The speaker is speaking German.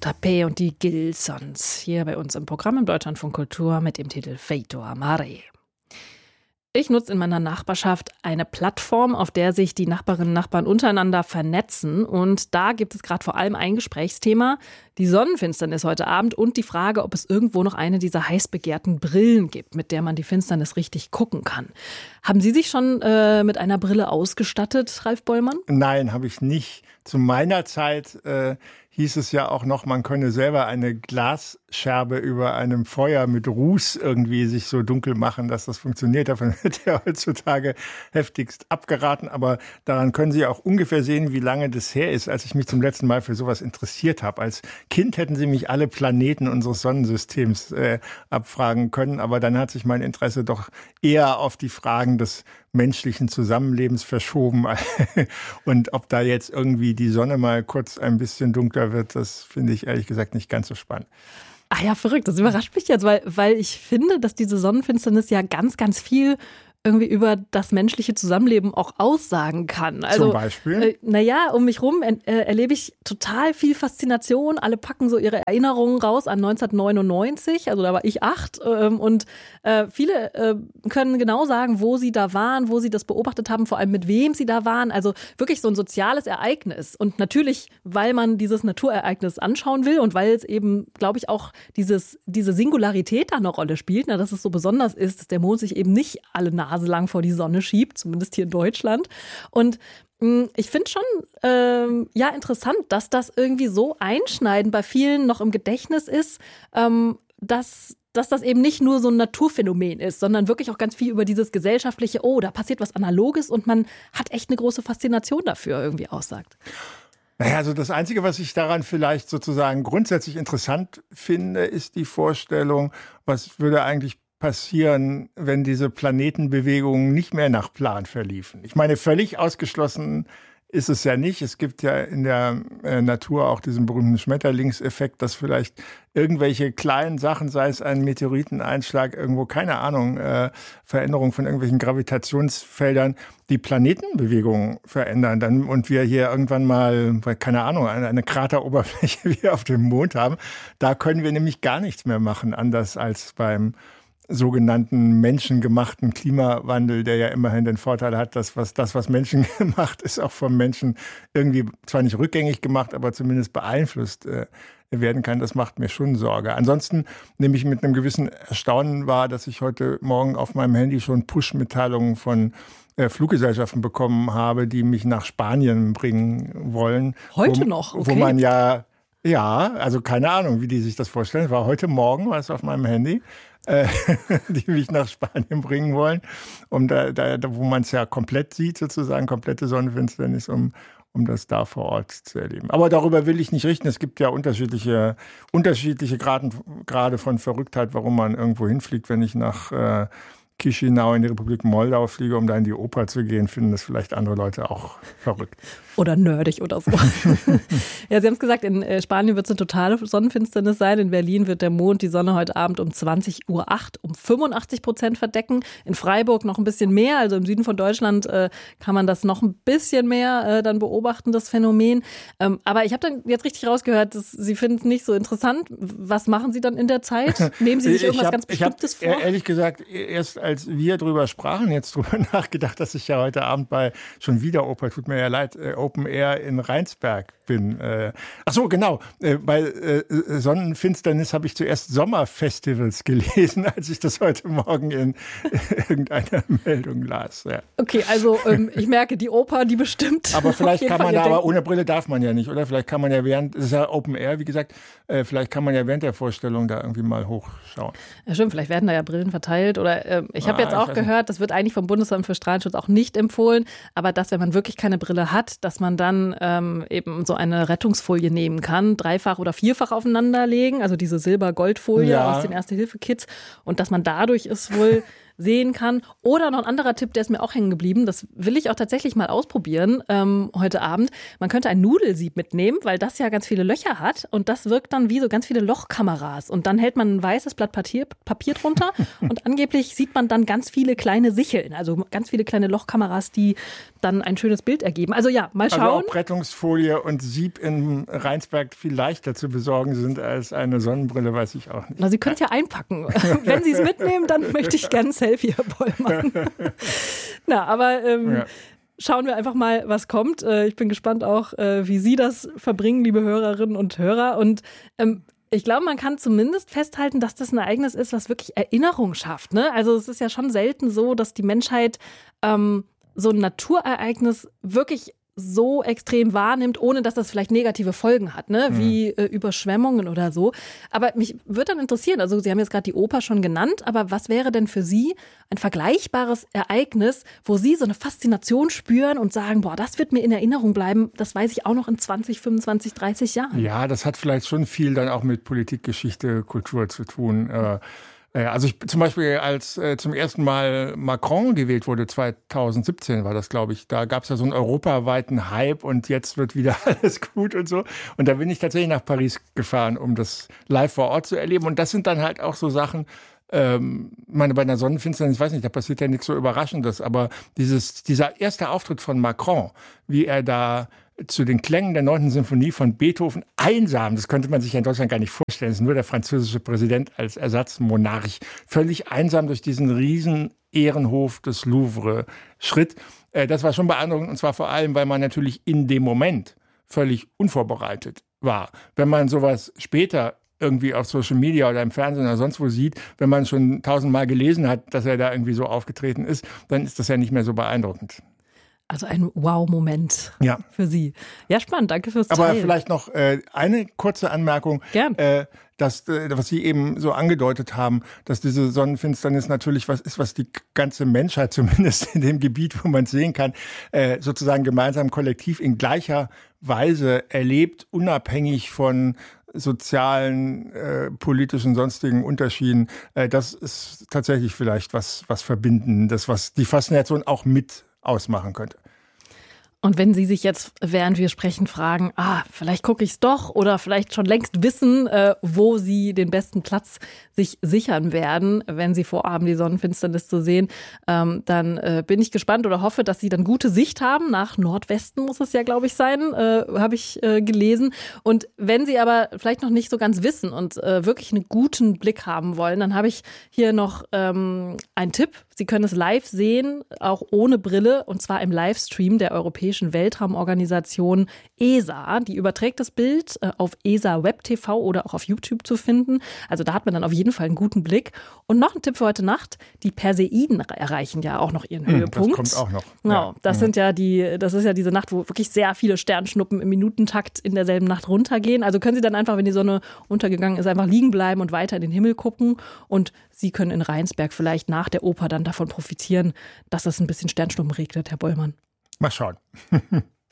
JP und die Gilsons hier bei uns im Programm im Deutschlandfunk Kultur mit dem Titel Feito a Mare. Ich nutze in meiner Nachbarschaft eine Plattform, auf der sich die Nachbarinnen und Nachbarn untereinander vernetzen. Und da gibt es gerade vor allem ein Gesprächsthema, die Sonnenfinsternis heute Abend und die Frage, ob es irgendwo noch eine dieser heiß begehrten Brillen gibt, mit der man die Finsternis richtig gucken kann. Haben Sie sich schon mit einer Brille ausgestattet, Ralf Bollmann? Nein, habe ich nicht. Zu meiner Zeit hieß es ja auch noch, man könne selber eine Glasscherbe über einem Feuer mit Ruß irgendwie sich so dunkel machen, dass das funktioniert. Davon wird ja heutzutage heftigst abgeraten. Aber daran können Sie auch ungefähr sehen, wie lange das her ist, als ich mich zum letzten Mal für sowas interessiert habe. Als Kind hätten Sie mich alle Planeten unseres Sonnensystems abfragen können. Aber dann hat sich mein Interesse doch eher auf die Fragen des menschlichen Zusammenlebens verschoben. Und ob da jetzt irgendwie die Sonne mal kurz ein bisschen dunkler wird, das finde ich ehrlich gesagt nicht ganz so spannend. Ach ja, verrückt. Das überrascht mich jetzt, weil ich finde, dass diese Sonnenfinsternis ja ganz, ganz viel irgendwie über das menschliche Zusammenleben auch aussagen kann. Also, zum Beispiel? Um mich rum erlebe ich total viel Faszination. Alle packen so ihre Erinnerungen raus an 1999, also da war ich 8 und viele können genau sagen, wo sie da waren, wo sie das beobachtet haben, vor allem mit wem sie da waren. Also wirklich so ein soziales Ereignis. Und natürlich, weil man dieses Naturereignis anschauen will und weil es eben, glaube ich, auch diese Singularität da eine Rolle spielt, dass es so besonders ist, dass der Mond sich eben nicht alle Nase lang vor die Sonne schiebt, zumindest hier in Deutschland. Und ich finde schon interessant, dass das irgendwie so einschneidend bei vielen noch im Gedächtnis ist, dass das eben nicht nur so ein Naturphänomen ist, sondern wirklich auch ganz viel über dieses gesellschaftliche, da passiert was Analoges und man hat echt eine große Faszination dafür irgendwie aussagt. Naja, also das Einzige, was ich daran vielleicht sozusagen grundsätzlich interessant finde, ist die Vorstellung, was würde eigentlich passieren, wenn diese Planetenbewegungen nicht mehr nach Plan verliefen. Ich meine, völlig ausgeschlossen ist es ja nicht. Es gibt ja in der Natur auch diesen berühmten Schmetterlingseffekt, dass vielleicht irgendwelche kleinen Sachen, sei es ein Meteoriteneinschlag, irgendwo, keine Ahnung, Veränderung von irgendwelchen Gravitationsfeldern, die Planetenbewegungen verändern. Und wir hier irgendwann mal, keine Ahnung, eine Krateroberfläche wie auf dem Mond haben. Da können wir nämlich gar nichts mehr machen, anders als beim sogenannten menschengemachten Klimawandel, der ja immerhin den Vorteil hat, dass was Menschen gemacht ist, auch vom Menschen irgendwie zwar nicht rückgängig gemacht, aber zumindest beeinflusst werden kann. Das macht mir schon Sorge. Ansonsten nehme ich mit einem gewissen Erstaunen wahr, dass ich heute Morgen auf meinem Handy schon Push-Mitteilungen von Fluggesellschaften bekommen habe, die mich nach Spanien bringen wollen. Heute noch? Okay. Wo man ja, also keine Ahnung, wie die sich das vorstellen. War heute Morgen, war es auf meinem Handy. Die mich nach Spanien bringen wollen, wo man es ja komplett sieht, sozusagen, komplette Sonnenfinsternis, um das da vor Ort zu erleben. Aber darüber will ich nicht richten. Es gibt ja unterschiedliche Grade von Verrücktheit, warum man irgendwo hinfliegt. Wenn ich nach Chisinau in die Republik Moldau fliege, um da in die Oper zu gehen, finden das vielleicht andere Leute auch verrückt. Oder nerdig oder so. Ja, Sie haben es gesagt, in Spanien wird es eine totale Sonnenfinsternis sein. In Berlin wird der Mond die Sonne heute Abend um 20:08 Uhr um 85% verdecken. In Freiburg noch ein bisschen mehr, also im Süden von Deutschland kann man das noch ein bisschen mehr dann beobachten, das Phänomen. Aber ich habe dann jetzt richtig rausgehört, dass Sie finden es nicht so interessant. Was machen Sie dann in der Zeit? Nehmen Sie sich irgendwas ganz Bestimmtes vor? Ehrlich gesagt, erst als wir drüber sprachen, jetzt drüber nachgedacht, dass ich ja heute Abend bei schon wieder Oper, tut mir ja leid, Open Air in Rheinsberg bin. Ach so, genau. Bei Sonnenfinsternis habe ich zuerst Sommerfestivals gelesen, als ich das heute Morgen in irgendeiner Meldung las. Ja. Okay, also ich merke, die Oper, die bestimmt. Aber vielleicht kann man da, aber ohne Brille darf man ja nicht, oder? Vielleicht kann man ja das ist ja Open Air, wie gesagt, vielleicht kann man ja während der Vorstellung da irgendwie mal hochschauen. Ja, stimmt, vielleicht werden da ja Brillen verteilt oder ich habe jetzt auch gehört, das wird eigentlich vom Bundesamt für Strahlenschutz auch nicht empfohlen, aber dass, wenn man wirklich keine Brille hat, dass man dann eben so eine Rettungsfolie nehmen kann, 3-fach oder 4-fach aufeinander legen, also diese Silber-Gold-Folie aus den Erste-Hilfe-Kits und dass man dadurch es wohl sehen kann. Oder noch ein anderer Tipp, der ist mir auch hängen geblieben, das will ich auch tatsächlich mal ausprobieren heute Abend. Man könnte ein Nudelsieb mitnehmen, weil das ja ganz viele Löcher hat und das wirkt dann wie so ganz viele Lochkameras. Und dann hält man ein weißes Blatt Papier drunter und angeblich sieht man dann ganz viele kleine Sicheln, also ganz viele kleine Lochkameras, die dann ein schönes Bild ergeben. Also ja, mal schauen. Also auch Rettungsfolie und Sieb in Rheinsberg viel leichter zu besorgen sind als eine Sonnenbrille, weiß ich auch nicht. Na, Sie können es ja einpacken. Wenn Sie es mitnehmen, dann möchte ich gerne ein Selfie, Herr Bollmann. Na, aber schauen wir einfach mal, was kommt. Ich bin gespannt auch, wie Sie das verbringen, liebe Hörerinnen und Hörer. Und ich glaube, man kann zumindest festhalten, dass das ein Ereignis ist, was wirklich Erinnerung schafft. Ne? Also es ist ja schon selten so, dass die Menschheit so ein Naturereignis wirklich so extrem wahrnimmt, ohne dass das vielleicht negative Folgen hat, ne? Wie Überschwemmungen oder so. Aber mich würde dann interessieren, also Sie haben jetzt gerade die Oper schon genannt, aber was wäre denn für Sie ein vergleichbares Ereignis, wo Sie so eine Faszination spüren und sagen, boah, das wird mir in Erinnerung bleiben, das weiß ich auch noch in 20, 25, 30 Jahren? Ja, das hat vielleicht schon viel dann auch mit Politik, Geschichte, Kultur zu tun. Also zum Beispiel, als zum ersten Mal Macron gewählt wurde, 2017 war das, glaube ich, da gab es ja so einen europaweiten Hype und jetzt wird wieder alles gut und so. Und da bin ich tatsächlich nach Paris gefahren, um das live vor Ort zu erleben. Und das sind dann halt auch so Sachen, meine, bei einer Sonnenfinsternis, ich weiß nicht, da passiert ja nichts so Überraschendes, aber dieser erste Auftritt von Macron, wie er da zu den Klängen der 9. Sinfonie von Beethoven einsam, das könnte man sich ja in Deutschland gar nicht vorstellen, das ist nur der französische Präsident als Ersatzmonarch, völlig einsam durch diesen riesen Ehrenhof des Louvre schritt. Das war schon beeindruckend und zwar vor allem, weil man natürlich in dem Moment völlig unvorbereitet war. Wenn man sowas später irgendwie auf Social Media oder im Fernsehen oder sonst wo sieht, wenn man schon 1000-mal gelesen hat, dass er da irgendwie so aufgetreten ist, dann ist das ja nicht mehr so beeindruckend. Also ein Wow-Moment für Sie. Ja, spannend, danke fürs Teilen. Aber vielleicht noch eine kurze Anmerkung. Gern. Was Sie eben so angedeutet haben, dass diese Sonnenfinsternis natürlich was ist, was die ganze Menschheit zumindest in dem Gebiet, wo man es sehen kann, sozusagen gemeinsam kollektiv in gleicher Weise erlebt, unabhängig von sozialen, politischen, sonstigen Unterschieden. Das ist tatsächlich vielleicht was Verbindendes, was die Faszination auch mit ausmachen könnte. Und wenn Sie sich jetzt, während wir sprechen, fragen, vielleicht gucke ich es doch oder vielleicht schon längst wissen, wo Sie den besten Platz sich sichern werden, wenn Sie vorhaben, die Sonnenfinsternis zu sehen, dann bin ich gespannt oder hoffe, dass Sie dann gute Sicht haben. Nach Nordwesten muss es ja, glaube ich, sein, habe ich gelesen. Und wenn Sie aber vielleicht noch nicht so ganz wissen und wirklich einen guten Blick haben wollen, dann habe ich hier noch einen Tipp. Sie können es live sehen, auch ohne Brille, und zwar im Livestream der Europäischen Weltraumorganisation ESA. Die überträgt das Bild auf ESA Web TV oder auch auf YouTube zu finden. Also da hat man dann auf jeden Fall einen guten Blick. Und noch ein Tipp für heute Nacht: Die Perseiden erreichen ja auch noch ihren Höhepunkt. Das kommt auch noch. Genau, das ist ja diese Nacht, wo wirklich sehr viele Sternschnuppen im Minutentakt in derselben Nacht runtergehen. Also können Sie dann einfach, wenn die Sonne untergegangen ist, einfach liegen bleiben und weiter in den Himmel gucken. Und Sie können in Rheinsberg vielleicht nach der Oper dann davon profitieren, dass es ein bisschen Sternschnuppen regnet, Herr Bollmann. Mal schauen.